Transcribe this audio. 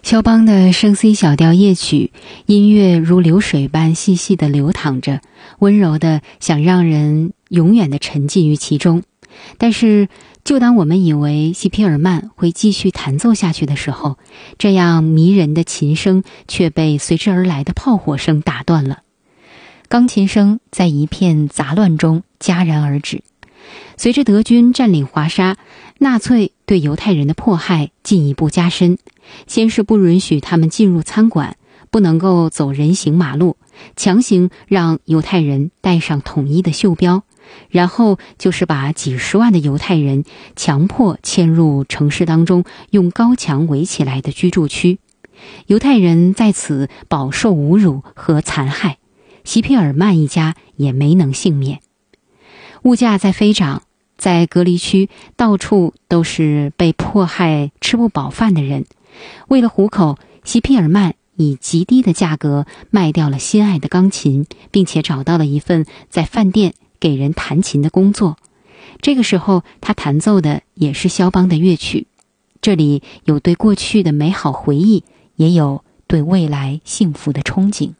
肖邦的升 C 小调夜曲，音乐如流水般细细地流淌着，温柔的想让人永远地沉浸于其中。但是就当我们以为希皮尔曼会继续弹奏下去的时候，这样迷人的琴声却被随之而来的炮火声打断了。钢琴声在一片杂乱中戛然而止。随着德军占领华沙，纳粹对犹太人的迫害进一步加深。先是不允许他们进入餐馆，不能够走人行马路，强行让犹太人戴上统一的袖标，然后就是把几十万的犹太人强迫迁入城市当中用高墙围起来的居住区。犹太人在此饱受侮辱和残害，希皮尔曼一家也没能幸免。物价在飞涨，在隔离区到处都是被迫害吃不饱饭的人。为了糊口，希皮尔曼以极低的价格卖掉了心爱的钢琴，并且找到了一份在饭店给人弹琴的工作。这个时候他弹奏的也是肖邦的乐曲，这里有对过去的美好回忆，也有对未来幸福的憧憬。